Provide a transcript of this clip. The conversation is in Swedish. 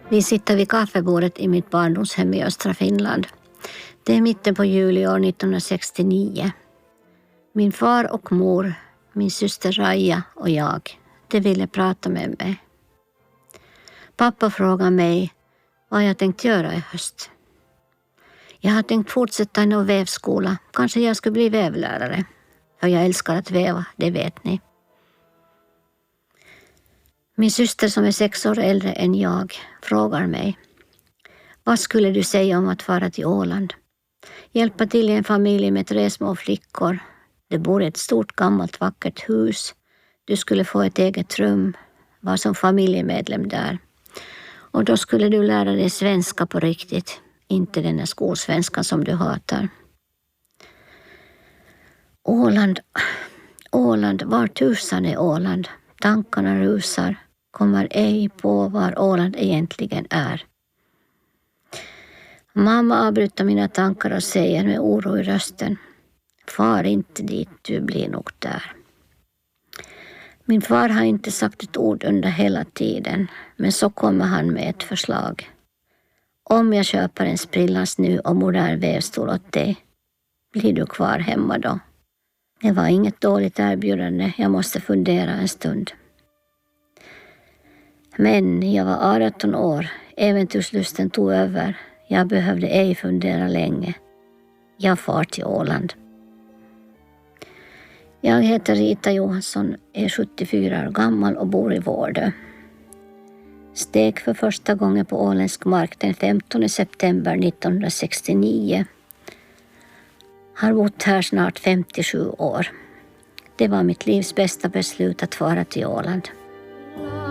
Vi sitter vid kaffebordet i mitt barndomshem i östra Finland. Det är mitten på juli år 1969. Min far och mor, min syster Raja och jag, de ville prata med mig. Pappa frågade mig vad jag tänkt göra i höst. Jag har tänkt fortsätta i någon vävskola. Kanske jag skulle bli vävlärare. För jag älskar att väva, det vet ni. Min syster som är 6 år äldre än jag frågar mig: vad skulle du säga om att fara till Åland? Hjälpa till i en familj med 3 små flickor. Det bor i ett stort gammalt vackert hus. Du skulle få ett eget rum. Var som familjemedlem där. Och då skulle du lära dig svenska på riktigt. Inte den här skolsvenskan som du hatar. Åland, var tusan är Åland? Tankarna rusar. Kommer ej på var Åland egentligen är. Mamma avbryter mina tankar och säger med oro i rösten: far inte dit, du blir nog där. Min far har inte sagt ett ord under hela tiden, men så kommer han med ett förslag. Om jag köper en sprillans ny och modern vävstol åt dig, blir du kvar hemma då? Det var inget dåligt erbjudande, jag måste fundera en stund. Men jag var 18 år, äventyrslusten tog över. Jag behövde ej fundera länge. Jag far till Åland. Jag heter Rita Johansson, är 74 år gammal och bor i Vårdö. Steg för första gången på åländsk mark den 15 september 1969. Har bott här snart 57 år. Det var mitt livs bästa beslut att fara till Åland.